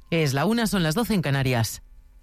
Es la 1, son las 12 en Canarias.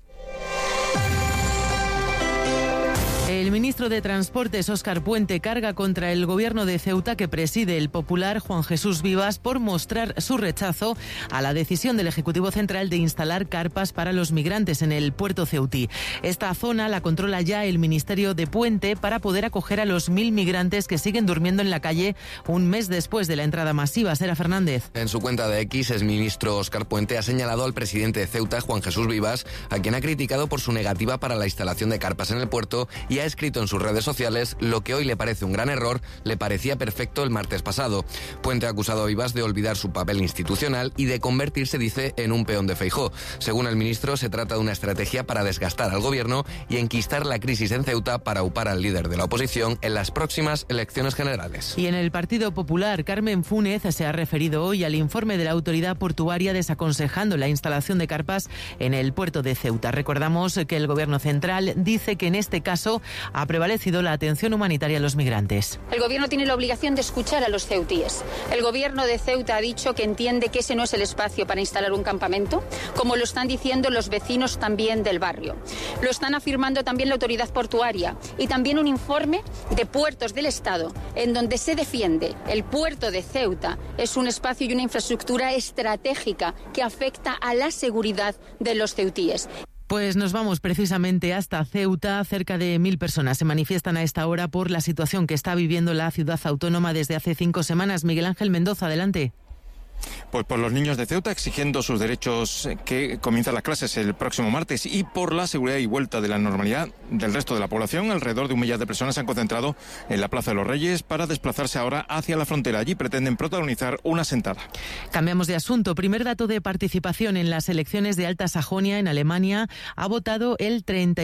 El ministro de Transportes, Óscar Puente, carga contra el gobierno de Ceuta que preside el popular Juan Jesús Vivas por mostrar su rechazo a la decisión del Ejecutivo Central de instalar carpas para los migrantes en el puerto ceutí. Esta zona la controla ya el ministerio de Puente para poder acoger a los 1.000 migrantes que siguen durmiendo en la calle un mes después de la entrada masiva. Sera Fernández. En su cuenta de X, el ministro Óscar Puente ha señalado al presidente de Ceuta, Juan Jesús Vivas, a quien ha criticado por su negativa para la instalación de carpas en el puerto, y ha escrito en sus redes sociales: lo que hoy le parece un gran error, le parecía perfecto el martes pasado. Puente ha acusado a Vivas de olvidar su papel institucional y de convertirse, dice, en un peón de Feijóo. Según el ministro, se trata de una estrategia para desgastar al gobierno y enquistar la crisis en Ceuta para upar al líder de la oposición en las próximas elecciones generales. Y en el Partido Popular, Carmen Fúnez se ha referido hoy al informe de la autoridad portuaria desaconsejando la instalación de carpas en el puerto de Ceuta. Recordamos que el gobierno central dice que en este caso ha prevalecido la atención humanitaria a los migrantes. El gobierno tiene la obligación de escuchar a los ceutíes. El gobierno de Ceuta ha dicho que entiende que ese no es el espacio para instalar un campamento, como lo están diciendo los vecinos también del barrio. Lo están afirmando también la autoridad portuaria y también un informe de Puertos del Estado en donde se defiende el puerto de Ceuta es un espacio y una infraestructura estratégica que afecta a la seguridad de los ceutíes. Pues nos vamos precisamente hasta Ceuta. Cerca de 1.000 personas se manifiestan a esta hora por la situación que está viviendo la ciudad autónoma desde hace 5 semanas. Miguel Ángel Mendoza, adelante. Pues por los niños de Ceuta exigiendo sus derechos, que comienzan las clases el próximo martes, y por la seguridad y vuelta de la normalidad del resto de la población. Alrededor de 1 millar de personas se han concentrado en la Plaza de los Reyes para desplazarse ahora hacia la frontera. Allí pretenden protagonizar una sentada. Cambiamos de asunto. Primer dato de participación en las elecciones de Alta Sajonia en Alemania. Ha votado el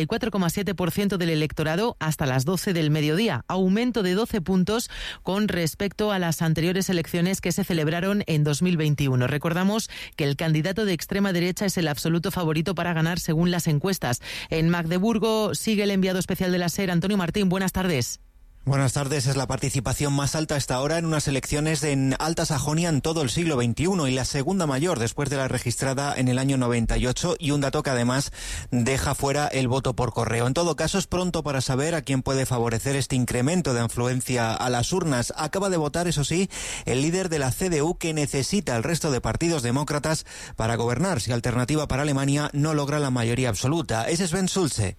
34,7% del electorado hasta las 12 del mediodía. Aumento de 12 puntos con respecto a las anteriores elecciones que se celebraron en 2021. Recordamos que el candidato de extrema derecha es el absoluto favorito para ganar según las encuestas. En Magdeburgo sigue el enviado especial de la SER, Antonio Martín. Buenas tardes. Buenas tardes. Es la participación más alta hasta ahora en unas elecciones en Alta Sajonia en todo el siglo XXI y la segunda mayor después de la registrada en el año 98, y un dato que además deja fuera el voto por correo. En todo caso, es pronto para saber a quién puede favorecer este incremento de influencia a las urnas. Acaba de votar, eso sí, el líder de la CDU, que necesita el resto de partidos demócratas para gobernar si Alternativa para Alemania no logra la mayoría absoluta. Es Sven Schulze.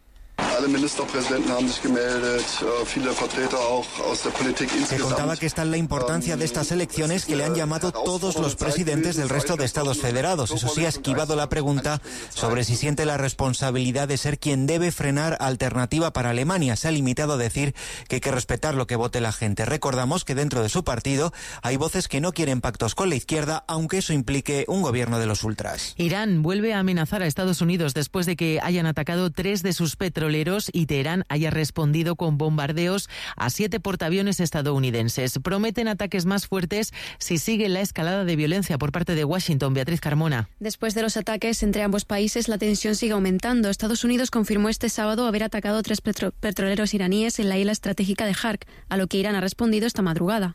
Se contaba que está en la importancia de estas elecciones, que le han llamado todos los presidentes del resto de estados federados. Eso sí, ha esquivado la pregunta sobre si siente la responsabilidad de ser quien debe frenar Alternativa para Alemania. Se ha limitado a decir que hay que respetar lo que vote la gente. Recordamos que dentro de su partido hay voces que no quieren pactos con la izquierda, aunque eso implique un gobierno de los ultras. Irán vuelve a amenazar a Estados Unidos después de que hayan atacado 3 de sus petroleros y Teherán haya respondido con bombardeos a 7 portaaviones estadounidenses. Prometen ataques más fuertes si sigue la escalada de violencia por parte de Washington. Beatriz Carmona. Después de los ataques entre ambos países, la tensión sigue aumentando. Estados Unidos confirmó este sábado haber atacado 3 petroleros iraníes en la isla estratégica de Hark, a lo que Irán ha respondido esta madrugada.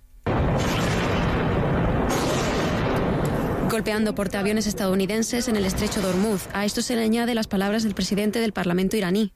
Golpeando portaaviones estadounidenses en el estrecho de Hormuz. A esto se le añade las palabras del presidente del Parlamento iraní.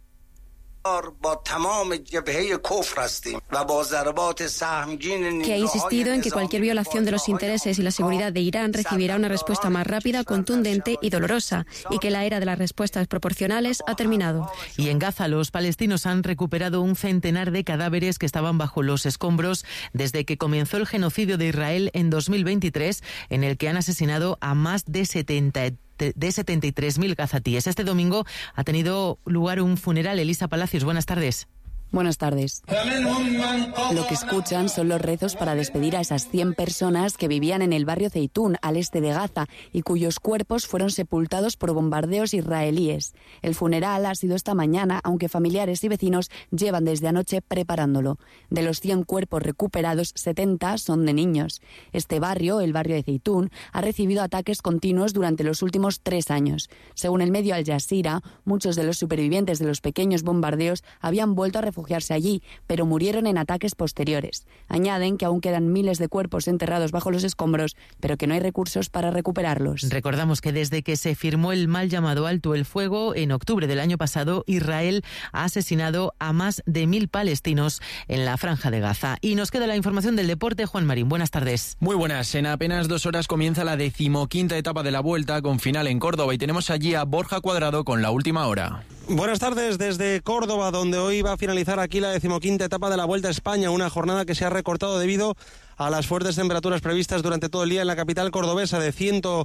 Que ha insistido en que cualquier violación de los intereses y la seguridad de Irán recibirá una respuesta más rápida, contundente y dolorosa, y que la era de las respuestas proporcionales ha terminado. Y en Gaza, los palestinos han recuperado un centenar de cadáveres que estaban bajo los escombros desde que comenzó el genocidio de Israel en 2023, en el que han asesinado a más de 73.000 gazatíes. Este domingo ha tenido lugar un funeral. Elisa Palacios, buenas tardes. Buenas tardes. Lo que escuchan son los rezos para despedir a esas 100 personas que vivían en el barrio Zeitún, al este de Gaza, y cuyos cuerpos fueron sepultados por bombardeos israelíes. El funeral ha sido esta mañana, aunque familiares y vecinos llevan desde anoche preparándolo. De los 100 cuerpos recuperados, 70 son de niños. Este barrio, el barrio de Zeitún, ha recibido ataques continuos durante los últimos 3 años. Según el medio Al Jazeera, muchos de los supervivientes de los pequeños bombardeos habían vuelto a refugiarse refugiarse allí, pero murieron en ataques posteriores. Añaden que aún quedan miles de cuerpos enterrados bajo los escombros, pero que no hay recursos para recuperarlos. Recordamos que desde que se firmó el mal llamado alto el fuego, en octubre del año pasado, Israel ha asesinado a más de 1.000 palestinos en la Franja de Gaza. Y nos queda la información del deporte. Juan Marín, buenas tardes. Muy buenas. En apenas 2 horas comienza la 15ª etapa de la Vuelta, con final en Córdoba, y tenemos allí a Borja Cuadrado con la última hora. Buenas tardes desde Córdoba, donde hoy va a finalizar aquí la 15ª etapa de la Vuelta a España, una jornada que se ha recortado debido a las fuertes temperaturas previstas durante todo el día en la capital cordobesa, de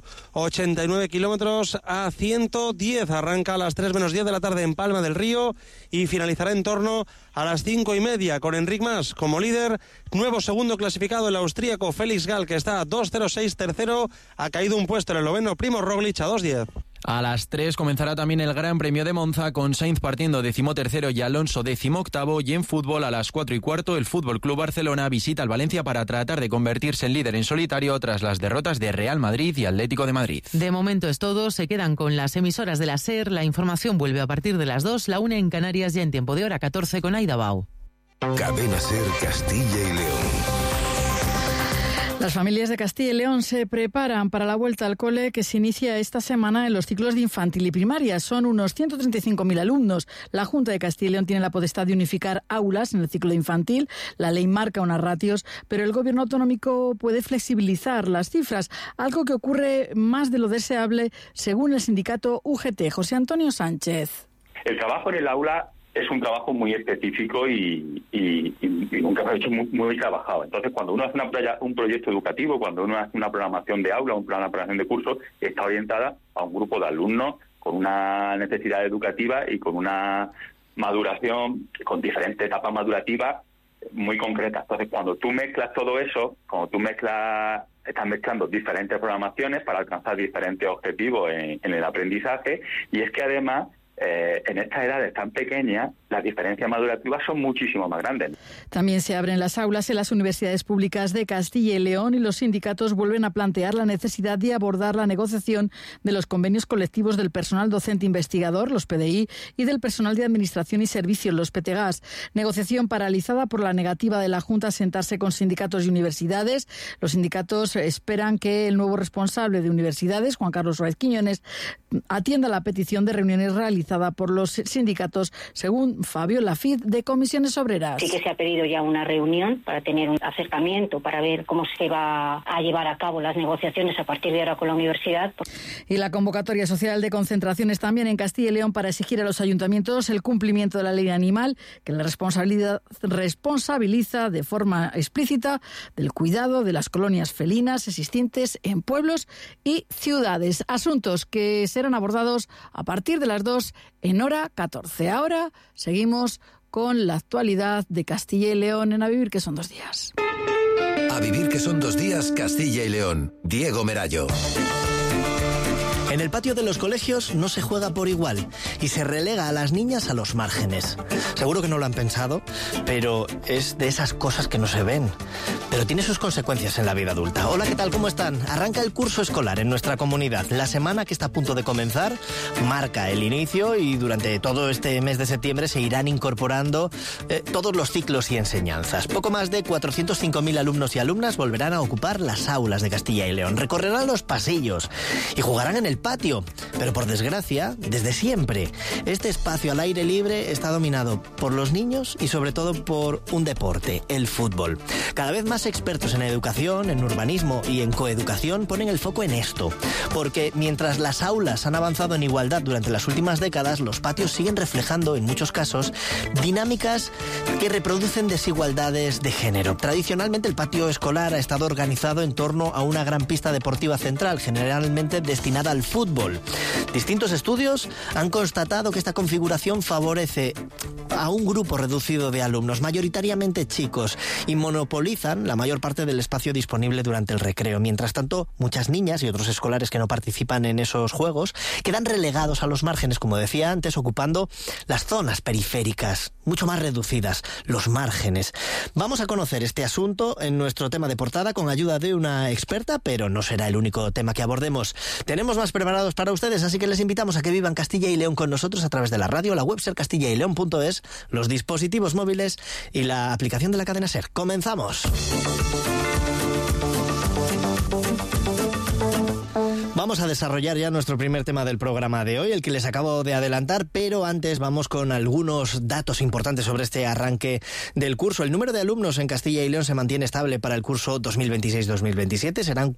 189 kilómetros a 110. Arranca a las 3 menos 10 de la tarde en Palma del Río y finalizará en torno a las 5:30, con Enric Mas como líder. Nuevo segundo clasificado, el austríaco Felix Gall, que está a 2:06. Tercero, ha caído un puesto el esloveno Primož Roglič a 2:10. A las 3 comenzará también el Gran Premio de Monza, con Sainz partiendo 13º y Alonso 18º, y en fútbol a las 4:15 el Fútbol Club Barcelona visita al Valencia para tratar de convertirse en líder en solitario tras las derrotas de Real Madrid y Atlético de Madrid. De momento es todo, se quedan con las emisoras de la SER, la información vuelve a partir de las 2, la 1 en Canarias, ya en tiempo de hora 14 con Aida Bau. Cadena SER Castilla y León. Las familias de Castilla y León se preparan para la vuelta al cole que se inicia esta semana en los ciclos de infantil y primaria. Son unos 135.000 alumnos. La Junta de Castilla y León tiene la potestad de unificar aulas en el ciclo de infantil. La ley marca unas ratios, pero el gobierno autonómico puede flexibilizar las cifras, algo que ocurre más de lo deseable según el sindicato UGT. José Antonio Sánchez. El trabajo en el aula es un trabajo muy específico y nunca se ha hecho muy trabajado. Entonces, cuando uno hace un proyecto educativo, cuando uno hace una programación de aula, una programación de curso, está orientada a un grupo de alumnos con una necesidad educativa y con una maduración, con diferentes etapas madurativas muy concretas. Entonces, cuando tú mezclas todo eso, estás mezclando diferentes programaciones para alcanzar diferentes objetivos en el aprendizaje, y es que además en estas edades tan pequeñas las diferencias madurativas son muchísimo más grandes. También se abren las aulas en las universidades públicas de Castilla y León, y los sindicatos vuelven a plantear la necesidad de abordar la negociación de los convenios colectivos del personal docente investigador, los PDI, y del personal de administración y servicios, los PTGAS. Negociación paralizada por la negativa de la Junta a sentarse con sindicatos y universidades. Los sindicatos esperan que el nuevo responsable de universidades, Juan Carlos Ruiz Quiñones, atienda la petición de reuniones realizada por los sindicatos, según Fabio Lafid, de Comisiones Obreras. Sí que se ha pedido ya una reunión para tener un acercamiento, para ver cómo se va a llevar a cabo las negociaciones a partir de ahora con la universidad. Y la convocatoria social de concentraciones también en Castilla y León para exigir a los ayuntamientos el cumplimiento de la ley animal, que la responsabiliza de forma explícita del cuidado de las colonias felinas existentes en pueblos y ciudades. Asuntos que serán abordados a partir de las 2 en hora 14. Ahora seguimos con la actualidad de Castilla y León en A Vivir que son 2 días. A Vivir que son 2 días, Castilla y León. Diego Merayo. En el patio de los colegios no se juega por igual y se relega a las niñas a los márgenes. Seguro que no lo han pensado, pero es de esas cosas que no se ven. Pero tiene sus consecuencias en la vida adulta. Hola, ¿qué tal? ¿Cómo están? Arranca el curso escolar en nuestra comunidad. La semana que está a punto de comenzar marca el inicio, y durante todo este mes de septiembre se irán incorporando todos los ciclos y enseñanzas. Poco más de 405.000 alumnos y alumnas volverán a ocupar las aulas de Castilla y León. Recorrerán los pasillos y jugarán en el patio. Pero por desgracia, desde siempre, este espacio al aire libre está dominado por los niños y sobre todo por un deporte, el fútbol. Cada vez más expertos en educación, en urbanismo y en coeducación ponen el foco en esto, porque mientras las aulas han avanzado en igualdad durante las últimas décadas, los patios siguen reflejando, en muchos casos, dinámicas que reproducen desigualdades de género. Tradicionalmente, el patio escolar ha estado organizado en torno a una gran pista deportiva central, generalmente destinada al fútbol. Distintos estudios han constatado que esta configuración favorece a un grupo reducido de alumnos, mayoritariamente chicos, y monopolizan la mayor parte del espacio disponible durante el recreo. Mientras tanto, muchas niñas y otros escolares que no participan en esos juegos quedan relegados a los márgenes, como decía antes, ocupando las zonas periféricas, mucho más reducidas, los márgenes. Vamos a conocer este asunto en nuestro tema de portada con ayuda de una experta, pero no será el único tema que abordemos. Tenemos más preparados para ustedes, así que les invitamos a que vivan Castilla y León con nosotros a través de la radio, la web sercastillaileon.es los dispositivos móviles y la aplicación de la cadena SER. ¡Comenzamos! Vamos a desarrollar ya nuestro primer tema del programa de hoy, el que les acabo de adelantar, pero antes vamos con algunos datos importantes sobre este arranque del curso. El número de alumnos en Castilla y León se mantiene estable para el curso 2026-2027, serán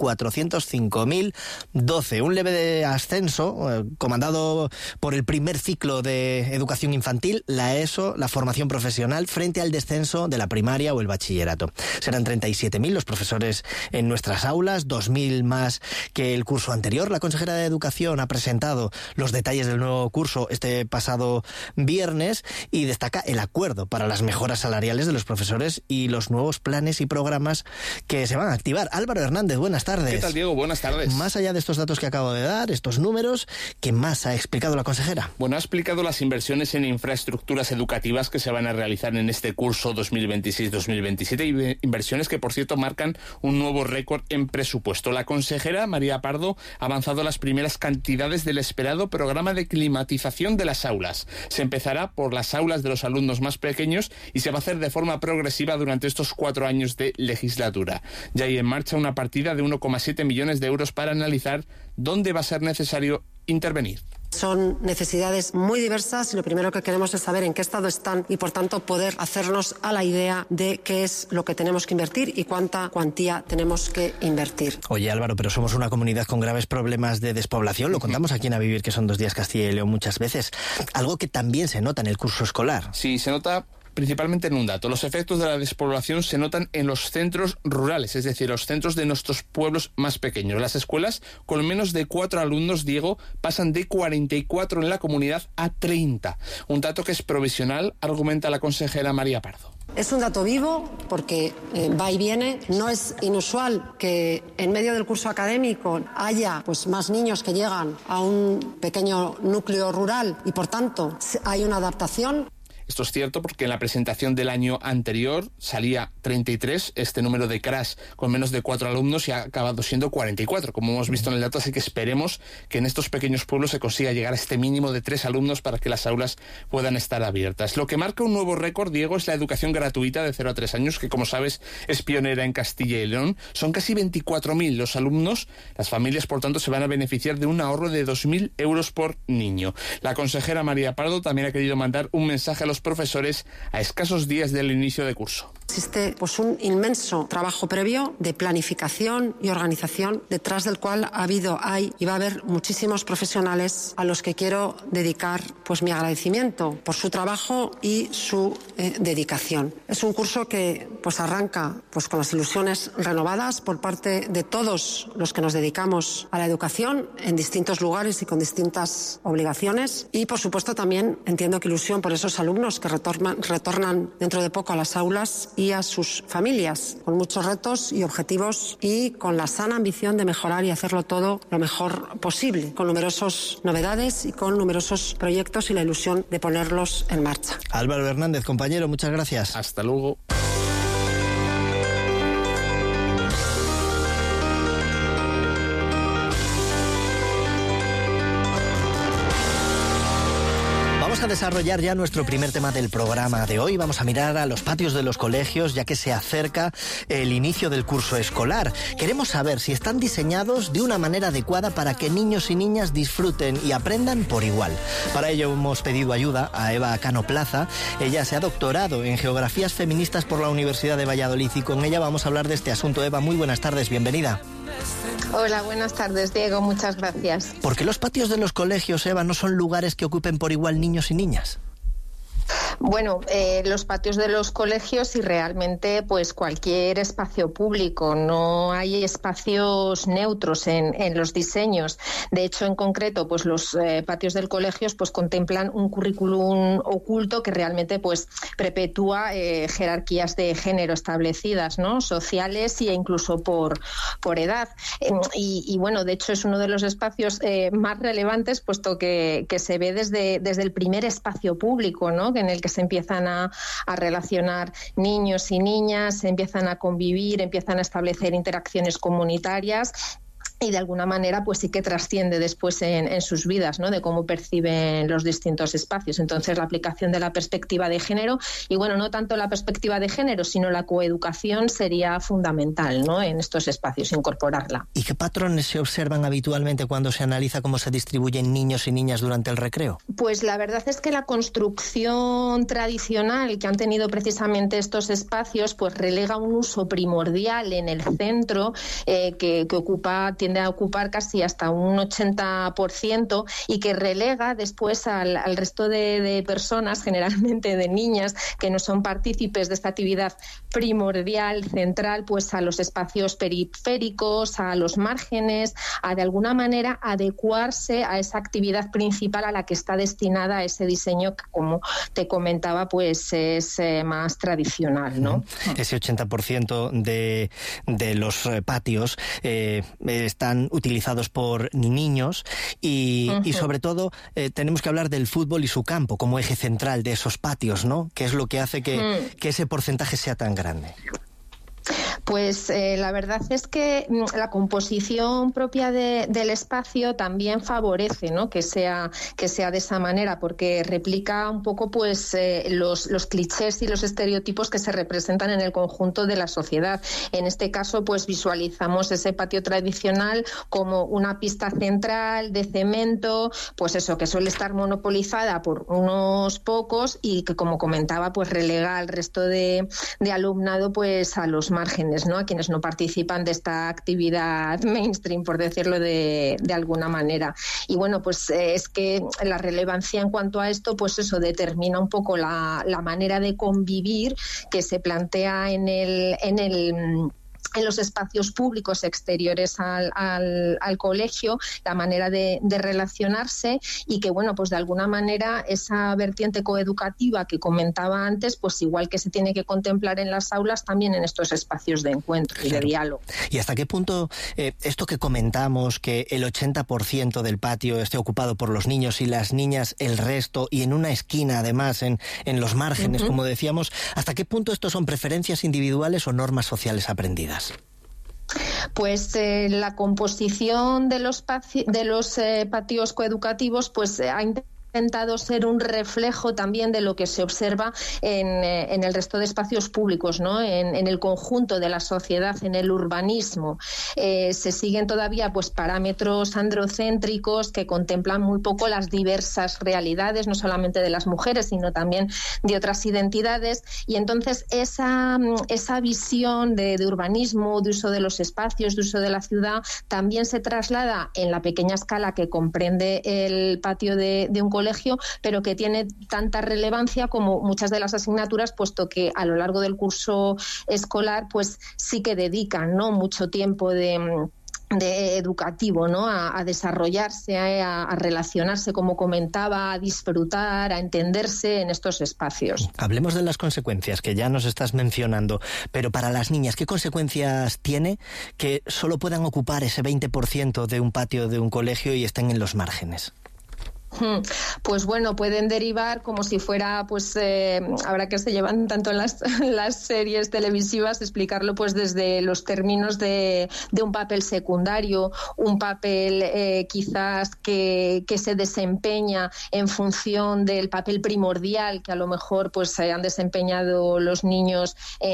405.012, un leve ascenso comandado por el primer ciclo de educación infantil, la ESO, la formación profesional, frente al descenso de la primaria o el bachillerato. Serán 37.000 los profesores en nuestras aulas, 2.000 más que el curso anterior. La consejera de Educación ha presentado los detalles del nuevo curso este pasado viernes y destaca el acuerdo para las mejoras salariales de los profesores y los nuevos planes y programas que se van a activar. Álvaro Hernández, buenas tardes. ¿Qué tal, Diego? Buenas tardes. Más allá de estos datos que acabo de dar, estos números, ¿qué más ha explicado la consejera? Bueno, ha explicado las inversiones en infraestructuras educativas que se van a realizar en este curso 2026-2027, inversiones que, por cierto, marcan un nuevo récord en presupuesto. La consejera, María Pardo, ha avanzado las primeras cantidades del esperado programa de climatización de las aulas. Se empezará por las aulas de los alumnos más pequeños y se va a hacer de forma progresiva durante estos 4 años de legislatura. Ya hay en marcha una partida de 1,7 millones de euros para analizar dónde va a ser necesario intervenir. Son necesidades muy diversas y lo primero que queremos es saber en qué estado están y, por tanto, poder hacernos a la idea de qué es lo que tenemos que invertir y cuánta cuantía tenemos que invertir. Oye, Álvaro, pero somos una comunidad con graves problemas de despoblación. Lo contamos aquí en A Vivir, que son 2 días Castilla y León muchas veces. Algo que también se nota en el curso escolar. Sí, se nota principalmente en un dato. Los efectos de la despoblación se notan en los centros rurales, es decir, los centros de nuestros pueblos más pequeños. Las escuelas con menos de 4 alumnos, Diego, pasan de 44 en la comunidad a 30. Un dato que es provisional, argumenta la consejera María Pardo. Es un dato vivo porque va y viene. No es inusual que en medio del curso académico haya más niños que llegan a un pequeño núcleo rural y, por tanto, hay una adaptación. Esto es cierto porque en la presentación del año anterior salía 33, este número de crash con menos de 4 alumnos, y ha acabado siendo 44, como hemos visto en el dato, así que esperemos que en estos pequeños pueblos se consiga llegar a este mínimo de 3 alumnos para que las aulas puedan estar abiertas. Lo que marca un nuevo récord, Diego, es la educación gratuita de 0 a 3 años, que, como sabes, es pionera en Castilla y León. Son casi 24.000 los alumnos. Las familias, por tanto, se van a beneficiar de un ahorro de 2.000 euros por niño. La consejera María Pardo también ha querido mandar un mensaje a los profesores a escasos días del inicio de curso. Existe un inmenso trabajo previo de planificación y organización, detrás del cual hay y va a haber muchísimos profesionales a los que quiero dedicar mi agradecimiento por su trabajo y su dedicación. Es un curso que arranca con las ilusiones renovadas por parte de todos los que nos dedicamos a la educación en distintos lugares y con distintas obligaciones, y por supuesto también entiendo que ilusión por esos alumnos que retornan dentro de poco a las aulas y a sus familias, con muchos retos y objetivos y con la sana ambición de mejorar y hacerlo todo lo mejor posible, con numerosas novedades y con numerosos proyectos y la ilusión de ponerlos en marcha. Álvaro Hernández, compañero, muchas gracias. Hasta luego. Vamos a desarrollar ya nuestro primer tema del programa de hoy. Vamos a mirar a los patios de los colegios, ya que se acerca el inicio del curso escolar. Queremos saber si están diseñados de una manera adecuada para que niños y niñas disfruten y aprendan por igual. Para ello hemos pedido ayuda a Eva Cano Plaza. Ella se ha doctorado en Geografías Feministas por la Universidad de Valladolid y con ella vamos a hablar de este asunto. Eva, muy buenas tardes, bienvenida. Hola, buenas tardes, Diego, muchas gracias. ¿Por qué los patios de los colegios, Eva, no son lugares que ocupen por igual niños y niñas? Bueno, los patios de los colegios y realmente cualquier espacio público, no hay espacios neutros en los diseños. De hecho, en concreto, los patios del colegio contemplan un currículum oculto que realmente perpetúa jerarquías de género establecidas, ¿no? Sociales e incluso por edad. Y bueno, de hecho es uno de los espacios más relevantes, puesto que se ve desde el primer espacio público, ¿no? En el que se empiezan a relacionar niños y niñas, se empiezan a convivir, empiezan a establecer interacciones comunitarias. y de alguna manera pues sí que trasciende después en sus vidas, ¿no? De cómo perciben los distintos espacios. Entonces la aplicación de la perspectiva de género, y bueno, no tanto la perspectiva de género, sino la coeducación sería fundamental, ¿no? En estos espacios, incorporarla. ¿Y qué patrones se observan habitualmente cuando se analiza cómo se distribuyen niños y niñas durante el recreo? Pues la verdad es que la construcción tradicional que han tenido precisamente estos espacios pues relega un uso primordial en el centro que tiende a ocupar casi hasta un 80% y que relega después al resto de personas, generalmente de niñas, que no son partícipes de esta actividad primordial, central, pues a los espacios periféricos, a los márgenes, a de alguna manera adecuarse a esa actividad principal a la que está destinada ese diseño que, como te comentaba, pues es más tradicional, ¿no? Ese 80% de los patios están utilizados por niños y sobre todo tenemos que hablar del fútbol y su campo como eje central de esos patios, ¿no? Que es lo que hace que ese porcentaje sea tan grande. Pues la verdad es que la composición propia del espacio también favorece, ¿no? que sea de esa manera, porque replica un poco pues los clichés y los estereotipos que se representan en el conjunto de la sociedad. En este caso, pues visualizamos ese patio tradicional como una pista central de cemento, pues eso, que suele estar monopolizada por unos pocos y que, como comentaba, pues relega al resto de alumnado pues a los márgenes, ¿no? A quienes no participan de esta actividad mainstream, por decirlo de alguna manera. Y bueno, pues es que la relevancia en cuanto a esto, pues eso determina un poco la manera de convivir que se plantea en los espacios públicos exteriores al colegio, la manera de relacionarse, y que, bueno, pues de alguna manera esa vertiente coeducativa que comentaba antes, pues igual que se tiene que contemplar en las aulas, también en estos espacios de encuentro y de diálogo. ¿Y hasta qué punto esto que comentamos, que el 80% del patio esté ocupado por los niños y las niñas el resto, y en una esquina además, en los márgenes, como decíamos, hasta qué punto esto son preferencias individuales o normas sociales aprendidas? Pues la composición de los patios coeducativos pues ha intentado ser un reflejo también de lo que se observa en el resto de espacios públicos, ¿no? En el conjunto de la sociedad, en el urbanismo. Se siguen todavía pues parámetros androcéntricos que contemplan muy poco las diversas realidades, no solamente de las mujeres, sino también de otras identidades, y entonces esa visión de urbanismo, de uso de los espacios, de uso de la ciudad, también se traslada en la pequeña escala que comprende el patio de un colegio, pero que tiene tanta relevancia como muchas de las asignaturas, puesto que a lo largo del curso escolar pues sí que dedican, ¿no?, mucho tiempo de educativo, ¿no?, a desarrollarse, a relacionarse, como comentaba, a disfrutar, a entenderse en estos espacios. Hablemos de las consecuencias que ya nos estás mencionando, pero para las niñas, ¿qué consecuencias tiene que solo puedan ocupar ese 20% de un patio de un colegio y estén en los márgenes? Pues bueno, pueden derivar como si fuera, pues ahora que se llevan tanto en las series televisivas, explicarlo pues desde los términos de un papel secundario, un papel quizás que se desempeña en función del papel primordial que a lo mejor pues se han desempeñado los niños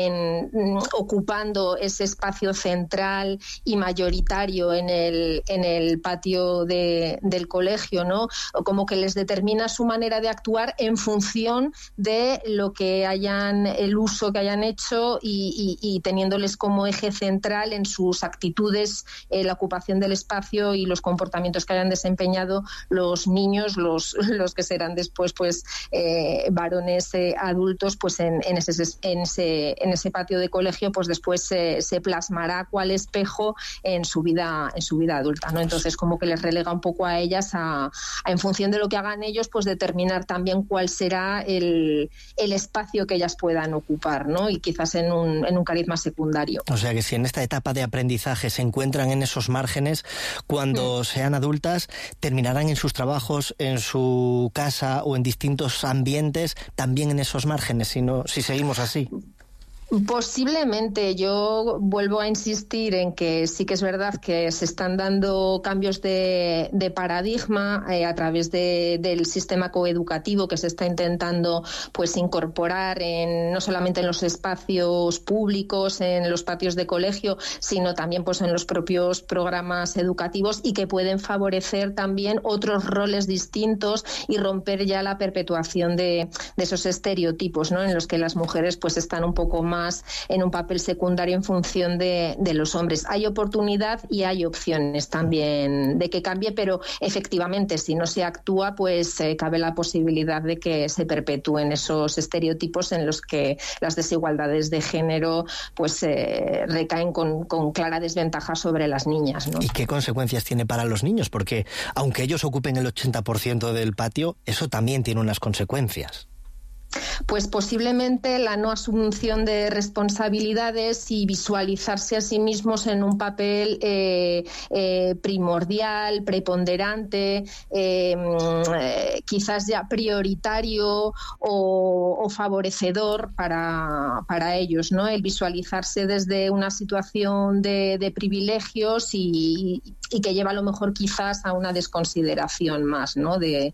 ocupando ese espacio central y mayoritario en el patio del colegio, ¿no? Como que les determina su manera de actuar en función de lo que el uso que hayan hecho y teniéndoles como eje central en sus actitudes, la ocupación del espacio y los comportamientos que hayan desempeñado los niños, los que serán después pues varones adultos, pues en ese patio de colegio pues después se plasmará cuál espejo en su vida adulta, ¿no? Entonces como que les relega un poco a ellas en función de lo que hagan ellos, pues determinar también cuál será el espacio que ellas puedan ocupar, ¿no? Y quizás en un cariz más secundario. O sea que si en esta etapa de aprendizaje se encuentran en esos márgenes, cuando sean adultas, terminarán en sus trabajos, en su casa o en distintos ambientes, también en esos márgenes, si seguimos así. Posiblemente. Yo vuelvo a insistir en que sí que es verdad que se están dando cambios de paradigma a través del sistema coeducativo que se está intentando pues incorporar no solamente en los espacios públicos, en los patios de colegio, sino también pues en los propios programas educativos, y que pueden favorecer también otros roles distintos y romper ya la perpetuación de esos estereotipos, ¿no?, en los que las mujeres pues están un poco más en un papel secundario en función de los hombres. Hay oportunidad y hay opciones también de que cambie, pero efectivamente si no se actúa pues cabe la posibilidad de que se perpetúen esos estereotipos en los que las desigualdades de género pues recaen con clara desventaja sobre las niñas, ¿no? ¿Y qué consecuencias tiene para los niños? Porque aunque ellos ocupen el 80% del patio, eso también tiene unas consecuencias. Pues posiblemente la no asunción de responsabilidades y visualizarse a sí mismos en un papel primordial, preponderante, quizás ya prioritario o favorecedor para ellos, ¿no? El visualizarse desde una situación de privilegios y que lleva a lo mejor quizás a una desconsideración más, ¿no?, de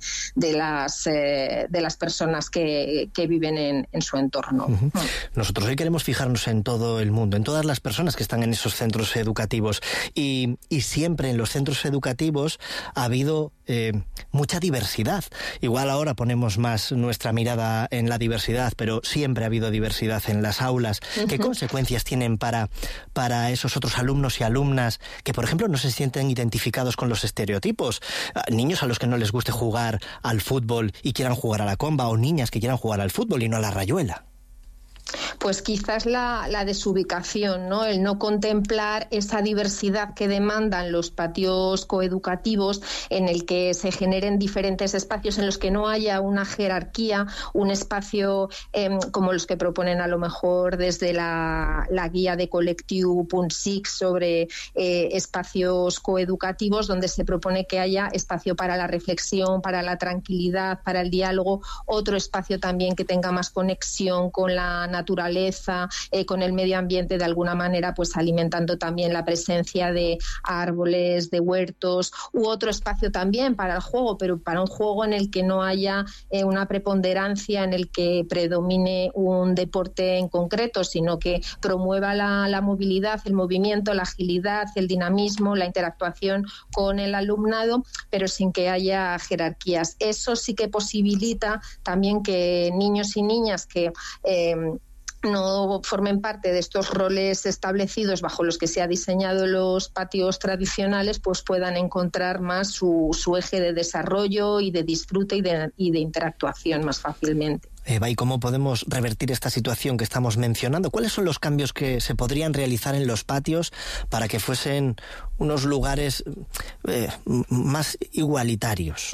las personas que viven en su entorno. Uh-huh. Nosotros hoy queremos fijarnos en todo el mundo, en todas las personas que están en esos centros educativos, y siempre en los centros educativos ha habido mucha diversidad. Igual ahora ponemos más nuestra mirada en la diversidad, pero siempre ha habido diversidad en las aulas. Uh-huh. ¿Qué consecuencias tienen para esos otros alumnos y alumnas que, por ejemplo, no se sienten identificados con los estereotipos? Niños a los que no les guste jugar al fútbol y quieran jugar a la comba, o niñas que quieran jugar al fútbol y no a la rayuela. Pues quizás la desubicación, ¿no?, el no contemplar esa diversidad que demandan los patios coeducativos, en el que se generen diferentes espacios en los que no haya una jerarquía, un espacio como los que proponen a lo mejor desde la guía de Collectiu.SIC sobre espacios coeducativos, donde se propone que haya espacio para la reflexión, para la tranquilidad, para el diálogo, otro espacio también que tenga más conexión con la naturaleza, con el medio ambiente, de alguna manera pues alimentando también la presencia de árboles, de huertos, u otro espacio también para el juego, pero para un juego en el que no haya una preponderancia, en el que predomine un deporte en concreto, sino que promueva la movilidad, el movimiento, la agilidad, el dinamismo, la interactuación con el alumnado, pero sin que haya jerarquías. Eso sí que posibilita también que niños y niñas que no formen parte de estos roles establecidos bajo los que se ha diseñado los patios tradicionales, pues puedan encontrar más su eje de desarrollo y de disfrute y de interactuación más fácilmente. Eva, ¿y cómo podemos revertir esta situación que estamos mencionando? ¿Cuáles son los cambios que se podrían realizar en los patios para que fuesen unos lugares más igualitarios?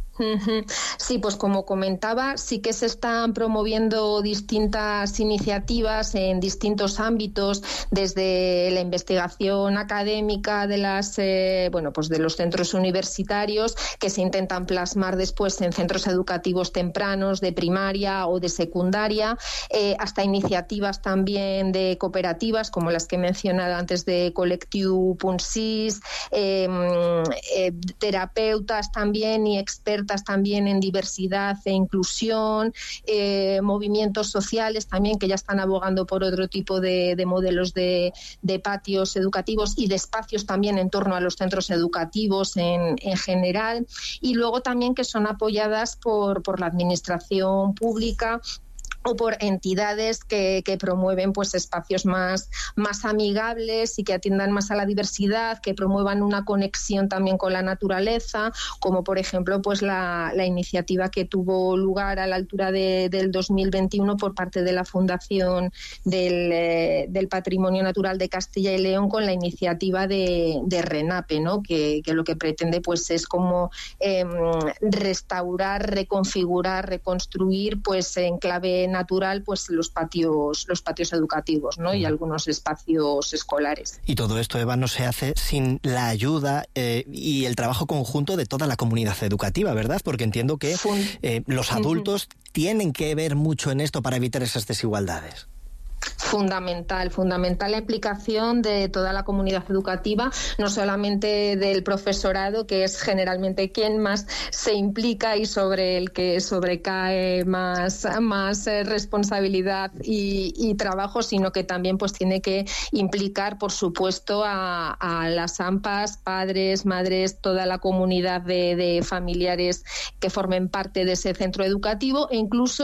Sí, pues como comentaba, sí que se están promoviendo distintas iniciativas en distintos ámbitos, desde la investigación académica de de los centros universitarios, que se intentan plasmar después en centros educativos tempranos de primaria o de secundaria, hasta iniciativas también de cooperativas como las que he mencionado antes de Collectiu.SIC, terapeutas también y expertos también en diversidad e inclusión, movimientos sociales también que ya están abogando por otro tipo de modelos de patios educativos y de espacios también en torno a los centros educativos en general, y luego también que son apoyadas por la administración pública o por entidades que promueven pues espacios más amigables y que atiendan más a la diversidad, que promuevan una conexión también con la naturaleza, como por ejemplo pues la iniciativa que tuvo lugar a la altura del 2021 por parte de la Fundación del Patrimonio Natural de Castilla y León, con la iniciativa de RENAPE, ¿no?, que lo que pretende pues es como restaurar, reconfigurar, reconstruir pues en clave natural pues los patios educativos, ¿no?, y algunos espacios escolares. Y todo esto, Eva, no se hace sin la ayuda y el trabajo conjunto de toda la comunidad educativa, ¿verdad? Porque entiendo que los adultos tienen que ver mucho en esto para evitar esas desigualdades. fundamental la implicación de toda la comunidad educativa, no solamente del profesorado, que es generalmente quien más se implica y sobre el que sobrecae más responsabilidad y trabajo, sino que también pues tiene que implicar, por supuesto, a las AMPAs, padres, madres, toda la comunidad de familiares que formen parte de ese centro educativo, e incluso